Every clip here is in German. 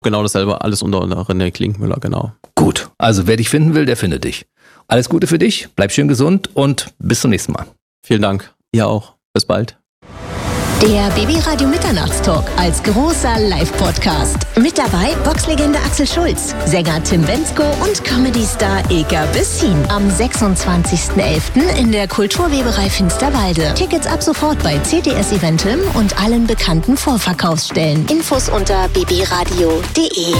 Genau dasselbe, alles unter René Klinkmüller, genau. Gut, also wer dich finden will, der findet dich. Alles Gute für dich, bleib schön gesund und bis zum nächsten Mal. Vielen Dank. Ihr auch. Bis bald. Der BB-Radio Mitternachtstalk als großer Live-Podcast. Mit dabei Boxlegende Axel Schulz, Sänger Tim Bendzko und Comedy-Star Ilka Bessin. Am 26.11. in der Kulturweberei Finsterwalde. Tickets ab sofort bei CTS Eventim und allen bekannten Vorverkaufsstellen. Infos unter bbradio.de.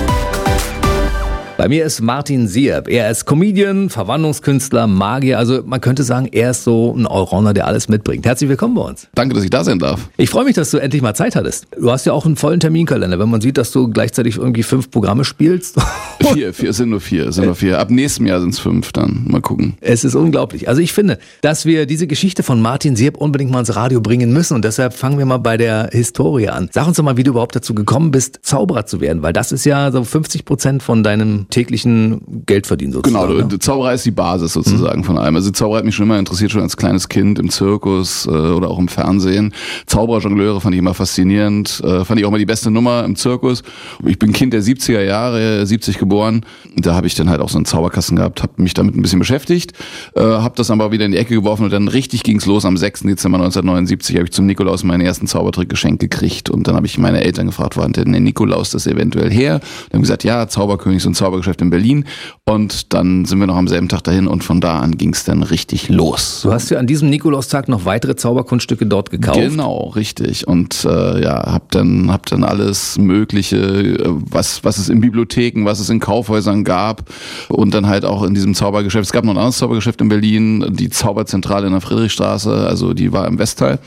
Bei mir ist Martin Sierp. Er ist Comedian, Verwandlungskünstler, Magier. Also man könnte sagen, er ist so ein Allrounder, der alles mitbringt. Herzlich willkommen bei uns. Danke, dass ich da sein darf. Ich freue mich, dass du endlich mal Zeit hattest. Du hast ja auch einen vollen Terminkalender, wenn man sieht, dass du gleichzeitig irgendwie 5 Programme spielst. Es sind nur vier. Ab nächstem Jahr sind es 5 dann. Mal gucken. Es ist unglaublich. Also ich finde, dass wir diese Geschichte von Martin Sierp unbedingt mal ins Radio bringen müssen. Und deshalb fangen wir mal bei der Historie an. Sag uns doch mal, wie du überhaupt dazu gekommen bist, Zauberer zu werden. Weil das ist ja so 50% von deinem täglichen Geldverdienen sozusagen. Genau, ne? Zauberei ist die Basis sozusagen von allem. Also Zauberei hat mich schon immer interessiert, schon als kleines Kind im Zirkus oder auch im Fernsehen. Zauberer, Jongleure fand ich immer faszinierend. Fand ich auch immer die beste Nummer im Zirkus. Ich bin Kind der 70er Jahre, 70 geboren. Da habe ich dann halt auch so einen Zauberkasten gehabt, habe mich damit ein bisschen beschäftigt, habe das aber wieder in die Ecke geworfen und dann richtig ging's los. Am 6. Dezember 1979 habe ich zum Nikolaus meinen ersten Zaubertrick geschenkt gekriegt und dann habe ich meine Eltern gefragt, wo hat denn der Nikolaus das eventuell her? Dann haben gesagt, ja, Zauberkönig, so ein Zaubergeschäft in Berlin und dann sind wir noch am selben Tag dahin und von da an ging's dann richtig los. Du hast ja an diesem Nikolaustag noch weitere Zauberkunststücke dort gekauft. Genau, richtig und hab dann alles Mögliche, was es in Bibliotheken, was es in Kaufhäusern gab und dann halt auch in diesem Zaubergeschäft. Es gab noch ein anderes Zaubergeschäft in Berlin, die Zauberzentrale in der Friedrichstraße, also die war im Westteil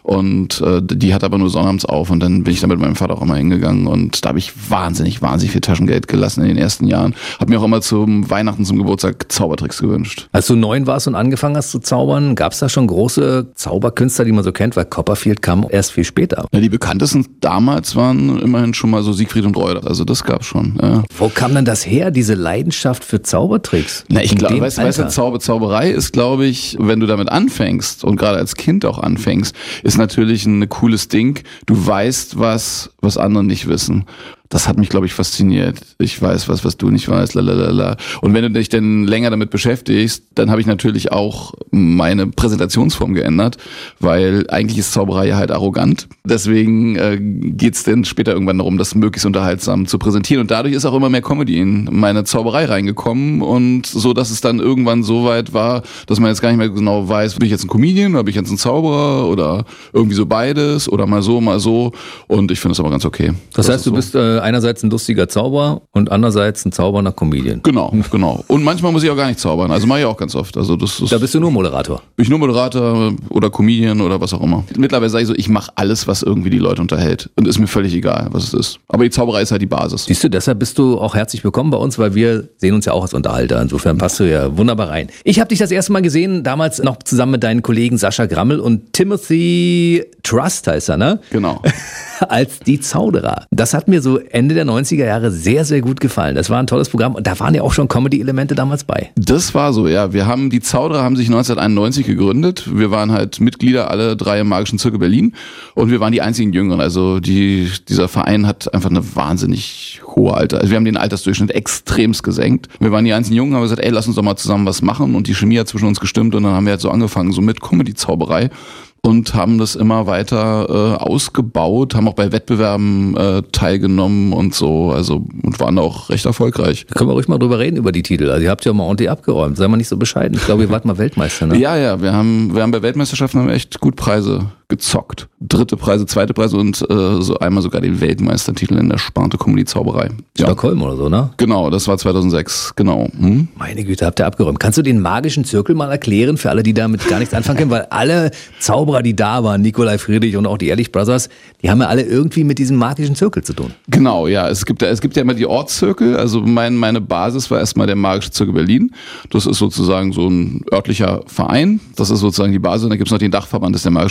und die hat aber nur sonnabends auf und dann bin ich da mit meinem Vater auch immer hingegangen und da habe ich wahnsinnig viel Taschengeld gelassen in den ersten Jahren. Habe mir auch immer zum Weihnachten, zum Geburtstag Zaubertricks gewünscht. Als du 9 warst und angefangen hast zu zaubern, gab es da schon große Zauberkünstler, die man so kennt, weil Copperfield kam erst viel später. Ja, die bekanntesten damals waren immerhin schon mal so Siegfried und Roy, also das gab's schon. Ja. Wo kam denn das her, diese Leidenschaft für Zaubertricks? Na, ich glaube, weißt du, Zauberei ist, glaube ich, wenn du damit anfängst und gerade als Kind auch anfängst, ist natürlich ein cooles Ding. Du weißt was andere nicht wissen. Das hat mich, glaube ich, fasziniert. Ich weiß was du nicht weißt, lalalala. Und wenn du dich dann länger damit beschäftigst, dann habe ich natürlich auch meine Präsentationsform geändert, weil eigentlich ist Zauberei ja halt arrogant. Deswegen geht's dann später irgendwann darum, das möglichst unterhaltsam zu präsentieren. Und dadurch ist auch immer mehr Comedy in meine Zauberei reingekommen und so, dass es dann irgendwann so weit war, dass man jetzt gar nicht mehr genau weiß, bin ich jetzt ein Comedian oder bin ich jetzt ein Zauberer oder irgendwie so beides oder mal so, mal so. Und ich finde es aber ganz okay. Das heißt, du bist einerseits ein lustiger Zauberer und andererseits ein zaubernder Comedian. Genau. Und manchmal muss ich auch gar nicht zaubern. Also mache ich auch ganz oft. Also das ist, da bist du nur Moderator. Bin ich nur Moderator oder Comedian oder was auch immer. Mittlerweile sage ich so, ich mache alles, was irgendwie die Leute unterhält. Und ist mir völlig egal, was es ist. Aber die Zauberei ist halt die Basis. Siehst du, deshalb bist du auch herzlich willkommen bei uns, weil wir sehen uns ja auch als Unterhalter. Insofern passt du ja wunderbar rein. Ich habe dich das erste Mal gesehen, damals noch zusammen mit deinen Kollegen Sascha Grammel und Timothy Trust heißt er, ne? Genau. Als die Zauderer. Das hat mir so Ende der 90er Jahre sehr, sehr gut gefallen. Das war ein tolles Programm und da waren ja auch schon Comedy-Elemente damals bei. Das war so, ja. Die Zauderer haben sich 1991 gegründet. Wir waren halt Mitglieder, alle 3 im Magischen Zirkel Berlin und wir waren die einzigen Jüngeren. Also dieser Verein hat einfach eine wahnsinnig hohe Alter. Also wir haben den Altersdurchschnitt extremst gesenkt. Wir waren die einzigen Jungen, haben gesagt, ey, lass uns doch mal zusammen was machen und die Chemie hat zwischen uns gestimmt und dann haben wir halt so angefangen, so mit Comedy-Zauberei. Und haben das immer weiter ausgebaut, haben auch bei Wettbewerben teilgenommen und so, also und waren auch recht erfolgreich. Da können wir ruhig mal drüber reden über die Titel. Also ihr habt ja mal ordentlich abgeräumt, sei mal nicht so bescheiden. Ich glaube, ihr wart mal Weltmeister, ne? Ja, wir haben bei Weltmeisterschaften echt gut Preise gezockt. 3. Preise, 2. Preise und so einmal sogar den Weltmeistertitel in der Sparte Comedy-Zauberei. Ja. Stockholm oder so, ne? Genau, das war 2006, genau. Meine Güte, habt ihr abgeräumt. Kannst du den magischen Zirkel mal erklären für alle, die damit gar nichts anfangen können? Weil alle Zauberer, die da waren, Nikolai Friedrich und auch die Ehrlich Brothers, die haben ja alle irgendwie mit diesem magischen Zirkel zu tun. Genau, ja. Es gibt ja immer die Ortszirkel. Also meine Basis war erstmal der Magische Zirkel Berlin. Das ist sozusagen so ein örtlicher Verein. Das ist sozusagen die Basis. Und dann gibt es noch den Dachverband, das ist der Magische Zirkel von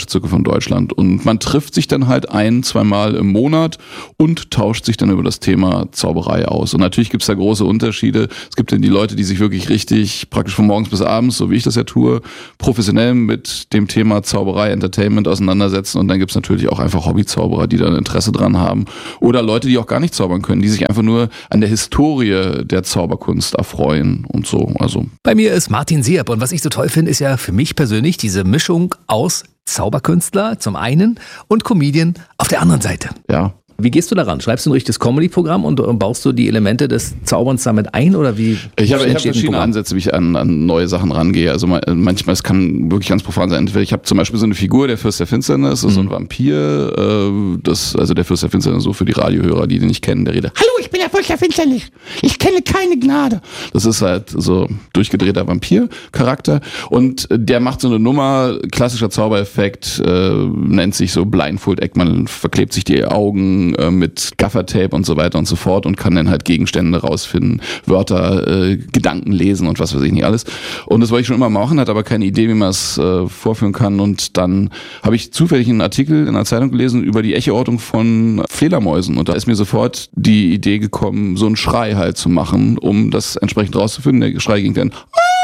Deutschland. Und man trifft sich dann halt 1-2 Mal im Monat und tauscht sich dann über das Thema Zauberei aus. Und natürlich gibt's da große Unterschiede. Es gibt dann die Leute, die sich wirklich richtig praktisch von morgens bis abends, so wie ich das ja tue, professionell mit dem Thema Zauberei, Entertainment auseinandersetzen. Und dann gibt's natürlich auch einfach Hobbyzauberer, die da ein Interesse dran haben. Oder Leute, die auch gar nicht zaubern können, die sich einfach nur an der Historie der Zauberkunst erfreuen und so. Also bei mir ist Martin Sierp und was ich so toll finde, ist ja für mich persönlich diese Mischung aus Zauberkünstler zum einen und Comedian auf der anderen Seite. Ja. Wie gehst du daran? Schreibst du ein richtiges Comedy-Programm und baust du die Elemente des Zauberns damit ein oder wie? Ich habe verschiedene Ansätze, wie ich an neue Sachen rangehe. Also manchmal, es kann wirklich ganz profan sein. Ich habe zum Beispiel so eine Figur, der Fürst der Finsternis, das ist so ein Vampir. Also der Fürst der Finsternis, so für die Radiohörer, die den nicht kennen, der redet: Hallo, ich bin der Fürst der Finsternis. Ich kenne keine Gnade. Das ist halt so durchgedrehter Vampir-Charakter. Und der macht so eine Nummer, klassischer Zaubereffekt, nennt sich so Blindfold Act. Man verklebt sich die Augen mit Gaffertape und so weiter und so fort und kann dann halt Gegenstände rausfinden, Wörter, Gedanken lesen und was weiß ich nicht alles. Und das wollte ich schon immer machen, hatte aber keine Idee, wie man es vorführen kann. Und dann habe ich zufällig einen Artikel in einer Zeitung gelesen über die Echoortung von Fledermäusen. Und da ist mir sofort die Idee gekommen, so einen Schrei halt zu machen, um das entsprechend rauszufinden. Der Schrei ging dann...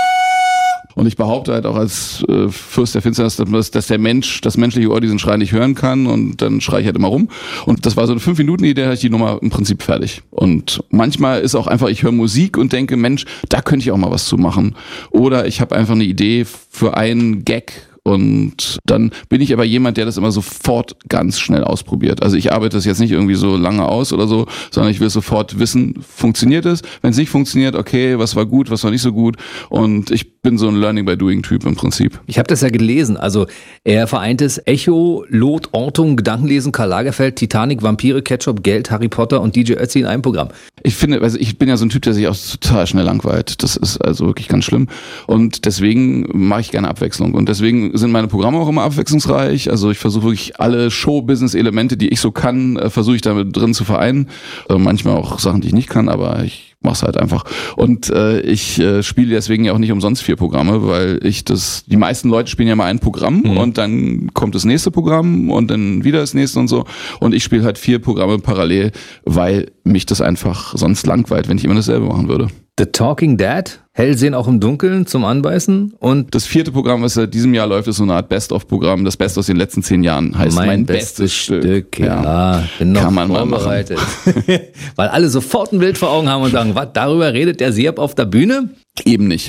Und ich behaupte halt auch als Fürst der Finsternis, dass der Mensch, das menschliche Ohr diesen Schrei nicht hören kann und dann schreie ich halt immer rum. Und das war so eine 5-Minuten-Idee, da hatte ich die Nummer im Prinzip fertig. Und manchmal ist auch einfach, ich höre Musik und denke, Mensch, da könnte ich auch mal was zu machen. Oder ich habe einfach eine Idee für einen Gag. Und dann bin ich aber jemand, der das immer sofort ganz schnell ausprobiert. Also ich arbeite das jetzt nicht irgendwie so lange aus oder so, sondern ich will sofort wissen, funktioniert es? Wenn es nicht funktioniert, okay, was war gut, was war nicht so gut? Und ich bin so ein Learning-by-Doing-Typ im Prinzip. Ich habe das ja gelesen. Also er vereint es Echo, Lot, Ortung, Gedankenlesen, Karl Lagerfeld, Titanic, Vampire, Ketchup, Geld, Harry Potter und DJ Ötzi in einem Programm. Ich finde, also ich bin ja so ein Typ, der sich auch total schnell langweilt. Das ist also wirklich ganz schlimm. Und deswegen mache ich gerne Abwechslung. Und deswegen sind meine Programme auch immer abwechslungsreich. Also ich versuche wirklich alle Show-Business-Elemente, die ich so kann, versuche ich damit drin zu vereinen. Manchmal auch Sachen, die ich nicht kann, aber ich mach's halt einfach. Und ich spiele deswegen ja auch nicht umsonst 4 Programme, weil die meisten Leute spielen ja mal ein Programm und dann kommt das nächste Programm und dann wieder das nächste und so. Und ich spiele halt 4 Programme parallel, weil mich das einfach sonst langweilt, wenn ich immer dasselbe machen würde. The Talking Dead, Hellsehen auch im Dunkeln zum Anbeißen und das 4. Programm, was seit diesem Jahr läuft, ist so eine Art Best-of-Programm. Das Beste aus den letzten 10 Jahren heißt mein bestes Stück. Ja, bin noch kann man vorbereitet. Weil alle sofort ein Bild vor Augen haben und sagen, was, darüber redet der Sierp auf der Bühne? Eben nicht.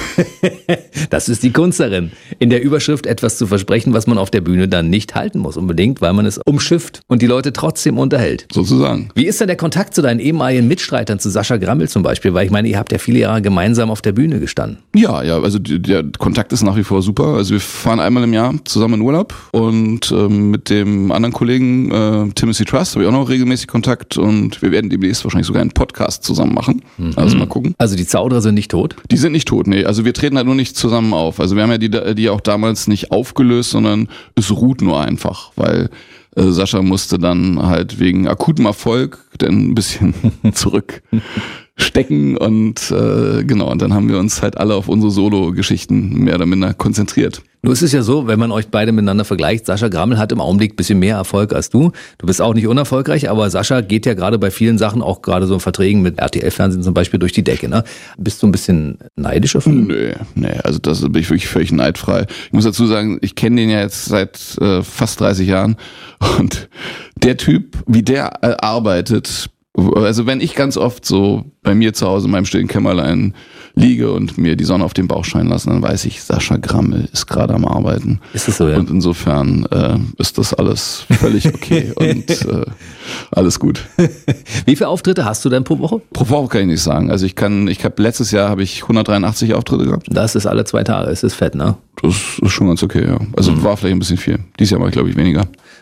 Das ist die Kunst darin, in der Überschrift etwas zu versprechen, was man auf der Bühne dann nicht halten muss unbedingt, weil man es umschifft und die Leute trotzdem unterhält. Sozusagen. Wie ist denn der Kontakt zu deinen ehemaligen Mitstreitern, zu Sascha Grammel zum Beispiel? Weil ich meine, ihr habt ja viele Jahre gemeinsam auf der Bühne gestanden. Ja, also der Kontakt ist nach wie vor super. Also wir fahren einmal im Jahr zusammen in Urlaub und mit dem anderen Kollegen Timothy Trust habe ich auch noch regelmäßig Kontakt und wir werden demnächst wahrscheinlich sogar einen Podcast zusammen machen. Also mal gucken. Also die Zauderer sind nicht tot? Die sind nicht tot, nee. Also wir treten halt nur nicht zusammen auf. Also wir haben ja die auch damals nicht aufgelöst, sondern es ruht nur einfach, weil Sascha musste dann halt wegen akutem Erfolg dann ein bisschen zurückstecken und genau, und dann haben wir uns halt alle auf unsere Solo-Geschichten mehr oder minder konzentriert. Nur ist es ja so, wenn man euch beide miteinander vergleicht, Sascha Grammel hat im Augenblick ein bisschen mehr Erfolg als du. Du bist auch nicht unerfolgreich, aber Sascha geht ja gerade bei vielen Sachen, auch gerade so in Verträgen mit RTL-Fernsehen zum Beispiel, durch die Decke. Ne? Bist du ein bisschen neidisch auf ihn? Nee, also das bin ich wirklich völlig neidfrei. Ich muss dazu sagen, ich kenne den ja jetzt seit fast 30 Jahren und der Typ, wie der arbeitet, also wenn ich ganz oft so bei mir zu Hause in meinem stillen Kämmerlein liege und mir die Sonne auf den Bauch scheinen lassen, dann weiß ich, Sascha Grammel ist gerade am Arbeiten. Ist das so, ja? Und insofern ist das alles völlig okay und alles gut. Wie viele Auftritte hast du denn pro Woche? Pro Woche kann ich nicht sagen. Also letztes Jahr habe ich 183 Auftritte gehabt. Das ist alle 2 Tage, es ist fett, ne? Das ist schon ganz okay, ja. Also war vielleicht ein bisschen viel. Dieses Jahr war ich, glaube ich, weniger.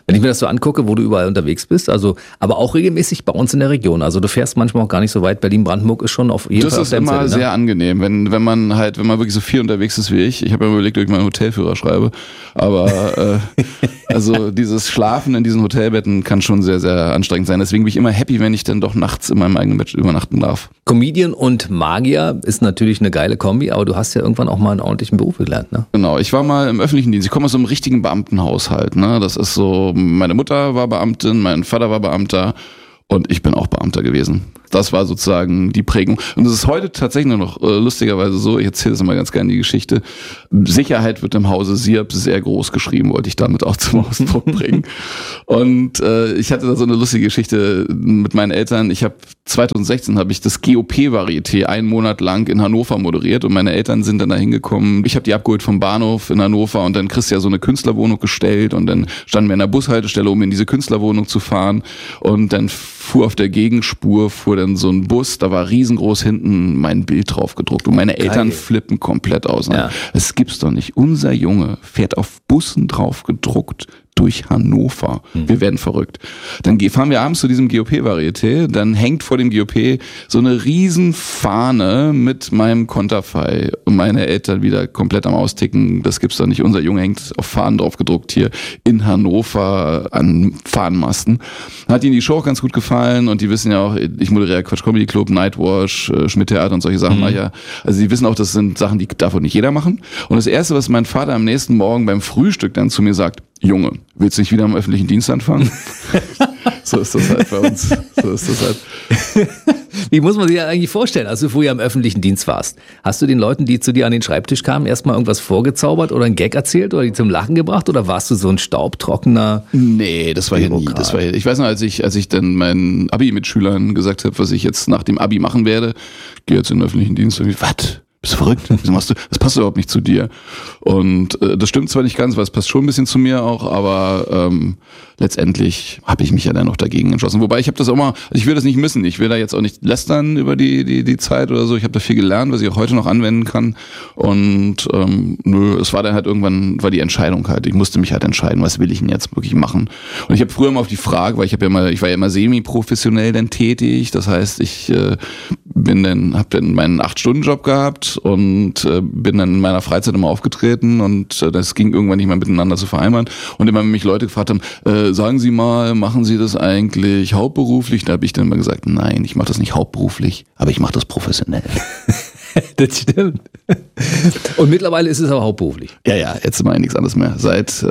Wenn ich mir das so angucke, wo du überall unterwegs bist, also aber auch regelmäßig bei uns in der Region. Also du fährst manchmal auch gar nicht so weit. Berlin-Brandenburg ist schon auf jeden Fall auf der Das ist immer Zettel, sehr angenehm, wenn man wirklich so viel unterwegs ist wie ich. Ich habe mir überlegt, ob ich mal einen Hotelführer schreibe. Aber also dieses Schlafen in diesen Hotelbetten kann schon sehr, sehr anstrengend sein. Deswegen bin ich immer happy, wenn ich dann doch nachts in meinem eigenen Bett übernachten darf. Comedian und Magier ist natürlich eine geile Kombi, aber du hast ja irgendwann auch mal einen ordentlichen Beruf gelernt, ne? Genau, ich war mal im öffentlichen Dienst. Ich komme aus so einem richtigen Beamtenhaushalt, ne? Das ist so, meine Mutter war Beamtin, mein Vater war Beamter und ich bin auch Beamter gewesen. Das war sozusagen die Prägung. Und es ist heute tatsächlich nur noch lustigerweise so, ich erzähle das immer ganz gerne die Geschichte, Sicherheit wird im Hause Sierp sehr groß geschrieben, wollte ich damit auch zum Ausdruck bringen. Und ich hatte da so eine lustige Geschichte mit meinen Eltern. 2016 habe ich das GOP-Varieté einen Monat lang in Hannover moderiert und meine Eltern sind dann da hingekommen. Ich habe die abgeholt vom Bahnhof in Hannover und dann kriegst du ja so eine Künstlerwohnung gestellt und dann standen wir in der Bushaltestelle, um in diese Künstlerwohnung zu fahren und dann fuhr auf der Gegenspur dann so ein Bus, da war riesengroß hinten mein Bild drauf gedruckt und meine Eltern flippen komplett aus. Ne? Ja. Das gibt's doch nicht. Unser Junge fährt auf Bussen drauf gedruckt durch Hannover. Wir werden verrückt. Dann fahren wir abends zu diesem GOP-Varieté, dann hängt vor dem GOP so eine riesen Fahne mit meinem Konterfei und meine Eltern wieder komplett am Austicken. Das gibt's doch nicht. Unser Junge hängt auf Fahnen drauf gedruckt hier in Hannover an Fahnenmasten. Hat ihnen die Show auch ganz gut gefallen und die wissen ja auch, ich moderiere Quatsch Comedy Club, Nightwash, Schmidt-Theater und solche Sachen. Ja. Also die wissen auch, das sind Sachen, die darf auch nicht jeder machen. Und das Erste, was mein Vater am nächsten Morgen beim Frühstück dann zu mir sagt: Junge, willst du nicht wieder im öffentlichen Dienst anfangen? So ist das halt bei uns. So ist das halt. Wie muss man sich ja eigentlich vorstellen, als du früher im öffentlichen Dienst warst? Hast du den Leuten, die zu dir an den Schreibtisch kamen, erstmal irgendwas vorgezaubert oder einen Gag erzählt oder die zum Lachen gebracht oder warst du so ein staubtrockener? Nee, das war ja nie. Ich weiß noch, als ich dann meinen Abi-Mitschülern gesagt habe, was ich jetzt nach dem Abi machen werde, gehe jetzt in den öffentlichen Dienst. Und was? Bist du verrückt? Wieso machst du? Das passt überhaupt nicht zu dir. Und das stimmt zwar nicht ganz, weil es passt schon ein bisschen zu mir auch, aber letztendlich habe ich mich ja dann noch dagegen entschlossen. Wobei ich habe das auch mal, also ich will das nicht missen. Ich will da jetzt auch nicht lästern über die Zeit oder so. Ich habe da viel gelernt, was ich auch heute noch anwenden kann. Und es war dann halt irgendwann, war die Entscheidung halt. Ich musste mich halt entscheiden, was will ich denn jetzt wirklich machen. Und ich habe früher mal auf die Frage, weil ich war ja immer semi-professionell dann tätig. Das heißt, ich habe dann meinen 8-Stunden-Job gehabt und bin dann in meiner Freizeit immer aufgetreten und das ging irgendwann nicht mehr miteinander zu vereinbaren. Und immer wenn mich Leute gefragt haben, sagen Sie mal, machen Sie das eigentlich hauptberuflich? Da habe ich dann immer gesagt, nein, ich mache das nicht hauptberuflich, aber ich mache das professionell. Das stimmt. Und mittlerweile ist es aber hauptberuflich. Ja, jetzt mal nichts anderes mehr. Seit,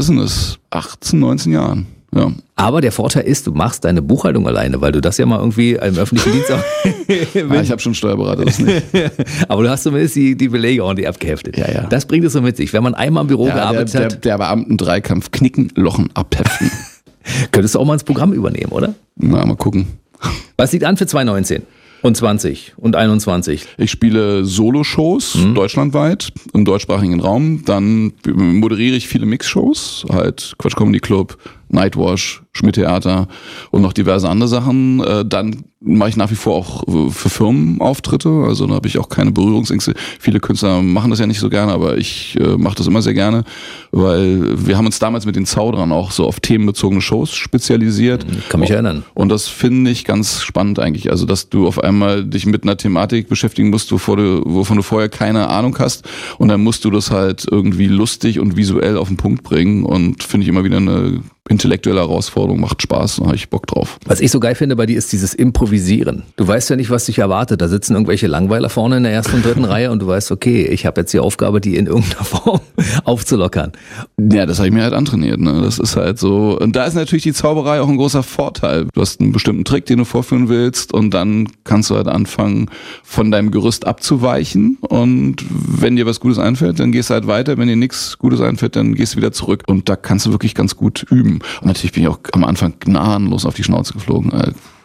18, 19 Jahren. Ja. Aber der Vorteil ist, du machst deine Buchhaltung alleine, weil du das ja mal irgendwie im öffentlichen Dienst auch... Ich habe schon Steuerberater, das nicht. Aber du hast zumindest die Belege ordentlich abgeheftet. Ja. Das bringt es so mit sich. Wenn man einmal im Büro gearbeitet hat... Der Beamten-Dreikampf, knicken, lochen, abheften. Könntest du auch mal ins Programm übernehmen, oder? Na, mal gucken. Was liegt an für 2019? Und 20 und 21. Ich spiele Solo-Shows deutschlandweit im deutschsprachigen Raum. Dann moderiere ich viele Mix-Shows, halt Quatsch Comedy Club, Nightwash, Schmidt-Theater und noch diverse andere Sachen. Dann mache ich nach wie vor auch für Firmen Auftritte, also da habe ich auch keine Berührungsängste. Viele Künstler machen das ja nicht so gerne, aber ich mache das immer sehr gerne, weil wir haben uns damals mit den Zauderern auch so auf themenbezogene Shows spezialisiert. Ich kann mich erinnern. Und das finde ich ganz spannend eigentlich, also dass du auf einmal dich mit einer Thematik beschäftigen musst, wovon du vorher keine Ahnung hast und dann musst du das halt irgendwie lustig und visuell auf den Punkt bringen und finde ich immer wieder eine intellektuelle Herausforderung, macht Spaß, da habe ich Bock drauf. Was ich so geil finde bei dir ist dieses Improvisieren. Du weißt ja nicht, was dich erwartet. Da sitzen irgendwelche Langweiler vorne in der ersten und dritten Reihe und du weißt, okay, ich habe jetzt die Aufgabe, die in irgendeiner Form aufzulockern. Ja, das habe ich mir halt antrainiert. Ne? Das ist halt so. Und da ist natürlich die Zauberei auch ein großer Vorteil. Du hast einen bestimmten Trick, den du vorführen willst und dann kannst du halt anfangen, von deinem Gerüst abzuweichen und wenn dir was Gutes einfällt, dann gehst du halt weiter. Wenn dir nichts Gutes einfällt, dann gehst du wieder zurück. Und da kannst du wirklich ganz gut üben. Und natürlich bin ich auch am Anfang gnadenlos auf die Schnauze geflogen.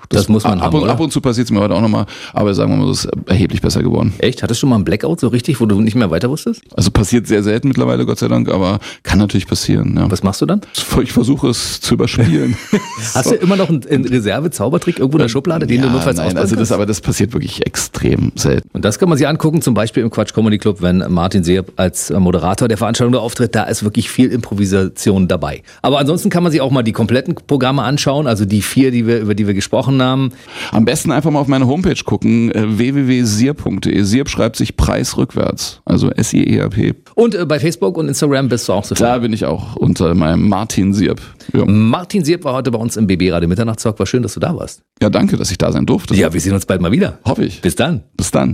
Das muss man haben, oder? Ab und zu passiert es mir heute auch nochmal, aber sagen wir mal, es ist erheblich besser geworden. Echt? Hattest du mal einen Blackout so richtig, wo du nicht mehr weiter wusstest? Also passiert sehr selten mittlerweile, Gott sei Dank, aber kann natürlich passieren. Ja. Was machst du dann? Ich versuche es zu überspielen. Hast du immer noch einen Reserve-Zaubertrick irgendwo in der Schublade, den du notfalls auspacken kannst? Aber das passiert wirklich extrem selten. Und das kann man sich angucken, zum Beispiel im Quatsch Comedy Club, wenn Martin Seep als Moderator der Veranstaltung da auftritt, da ist wirklich viel Improvisation dabei. Aber ansonsten kann man sich auch mal die kompletten Programme anschauen, also die 4, über die wir gesprochen haben. Am besten einfach mal auf meine Homepage gucken, www.sierp.de. Sierp schreibt sich Preis rückwärts, also S-I-E-R-P. Und bei Facebook und Instagram bist du auch so viel. Da bin ich auch unter meinem Martin Sierp. Ja. Martin Sierp war heute bei uns im BB Radio Mitternachtstalk. War schön, dass du da warst. Ja, danke, dass ich da sein durfte. Ja, wir sehen uns bald mal wieder. Hoffe ich. Bis dann. Bis dann.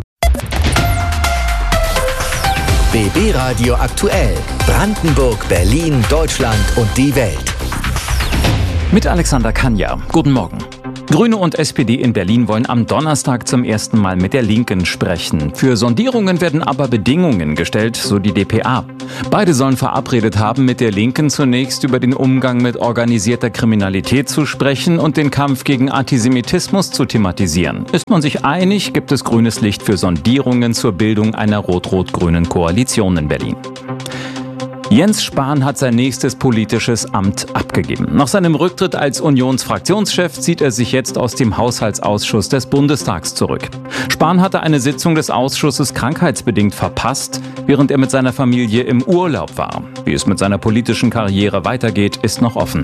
BB Radio aktuell. Brandenburg, Berlin, Deutschland und die Welt. Mit Alexander Kanja. Guten Morgen. Grüne und SPD in Berlin wollen am Donnerstag zum ersten Mal mit der Linken sprechen. Für Sondierungen werden aber Bedingungen gestellt, so die dpa. Beide sollen verabredet haben, mit der Linken zunächst über den Umgang mit organisierter Kriminalität zu sprechen und den Kampf gegen Antisemitismus zu thematisieren. Ist man sich einig, gibt es grünes Licht für Sondierungen zur Bildung einer rot-rot-grünen Koalition in Berlin. Jens Spahn hat sein nächstes politisches Amt abgegeben. Nach seinem Rücktritt als Unionsfraktionschef zieht er sich jetzt aus dem Haushaltsausschuss des Bundestags zurück. Spahn hatte eine Sitzung des Ausschusses krankheitsbedingt verpasst, während er mit seiner Familie im Urlaub war. Wie es mit seiner politischen Karriere weitergeht, ist noch offen.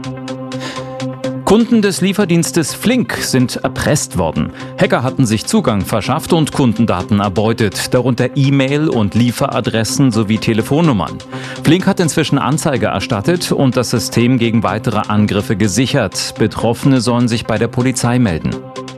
Kunden des Lieferdienstes Flink sind erpresst worden. Hacker hatten sich Zugang verschafft und Kundendaten erbeutet, darunter E-Mail- und Lieferadressen sowie Telefonnummern. Flink hat inzwischen Anzeige erstattet und das System gegen weitere Angriffe gesichert. Betroffene sollen sich bei der Polizei melden.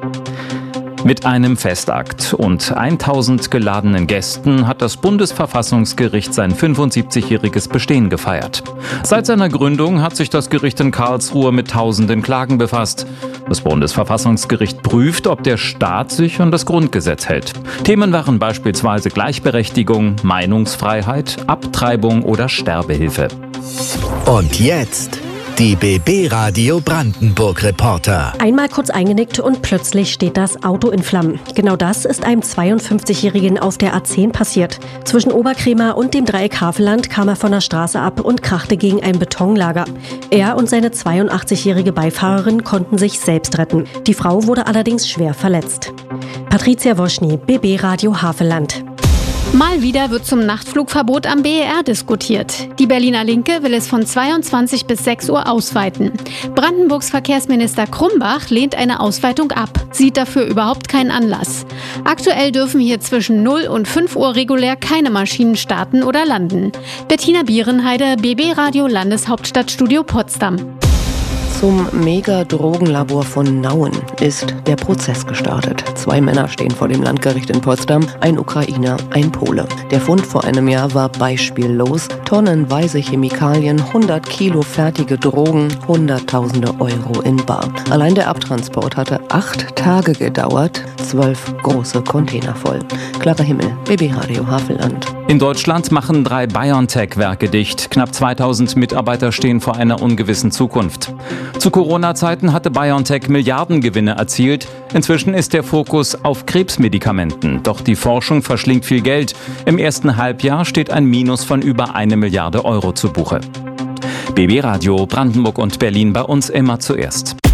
Mit einem Festakt und 1000 geladenen Gästen hat das Bundesverfassungsgericht sein 75-jähriges Bestehen gefeiert. Seit seiner Gründung hat sich das Gericht in Karlsruhe mit tausenden Klagen befasst. Das Bundesverfassungsgericht prüft, ob der Staat sich an das Grundgesetz hält. Themen waren beispielsweise Gleichberechtigung, Meinungsfreiheit, Abtreibung oder Sterbehilfe. Und jetzt die BB Radio Brandenburg Reporter. Einmal kurz eingenickt und plötzlich steht das Auto in Flammen. Genau das ist einem 52-Jährigen auf der A10 passiert. Zwischen Oberkremer und dem Dreieck Havelland kam er von der Straße ab und krachte gegen ein Betonlager. Er und seine 82-jährige Beifahrerin konnten sich selbst retten. Die Frau wurde allerdings schwer verletzt. Patricia Woschny, BB Radio Havelland. Mal wieder wird zum Nachtflugverbot am BER diskutiert. Die Berliner Linke will es von 22 bis 6 Uhr ausweiten. Brandenburgs Verkehrsminister Krumbach lehnt eine Ausweitung ab, sieht dafür überhaupt keinen Anlass. Aktuell dürfen hier zwischen 0 und 5 Uhr regulär keine Maschinen starten oder landen. Bettina Bierenheide, BB Radio Landeshauptstadtstudio Potsdam. Zum Mega-Drogenlabor von Nauen ist der Prozess gestartet. 2 Männer stehen vor dem Landgericht in Potsdam, ein Ukrainer, ein Pole. Der Fund vor einem Jahr war beispiellos. Tonnenweise Chemikalien, 100 Kilo fertige Drogen, Hunderttausende Euro in Bar. Allein der Abtransport hatte 8 Tage gedauert, 12 große Container voll. Klarer Himmel, BB Radio Havelland. In Deutschland machen 3 BioNTech-Werke dicht. Knapp 2000 Mitarbeiter stehen vor einer ungewissen Zukunft. Zu Corona-Zeiten hatte BioNTech Milliardengewinne erzielt. Inzwischen ist der Fokus auf Krebsmedikamenten. Doch die Forschung verschlingt viel Geld. Im ersten Halbjahr steht ein Minus von über 1 Milliarde Euro zu Buche. BB Radio Brandenburg und Berlin, bei uns immer zuerst.